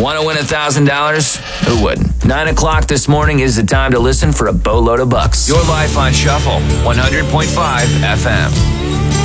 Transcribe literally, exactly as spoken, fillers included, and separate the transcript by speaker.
Speaker 1: Want to win one thousand dollars? Who wouldn't? nine o'clock this morning is the time to listen for a boatload of bucks. Your life on Shuffle, one hundred point five F M.